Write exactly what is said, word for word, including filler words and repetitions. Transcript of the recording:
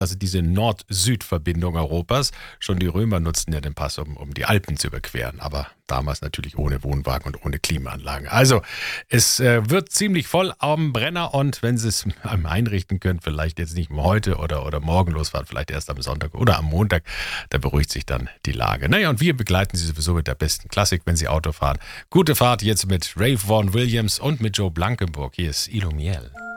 Also diese Nord-Süd-Verbindung Europas. Schon die Römer nutzten ja den Pass, um, um die Alpen zu überqueren. Aber damals natürlich ohne Wohnwagen und ohne Klimaanlagen. Also es äh, wird ziemlich voll am Brenner. Und wenn Sie es einrichten können, vielleicht jetzt nicht mehr heute oder, oder morgen losfahren, vielleicht erst am Sonntag oder am Montag, da beruhigt sich dann die Lage. Naja, und wir begleiten Sie sowieso mit der besten Klassik, wenn Sie Auto fahren. Gute Fahrt jetzt mit Ralph Vaughan Williams und mit Joe Blankenburg. Hier ist Ilumiel.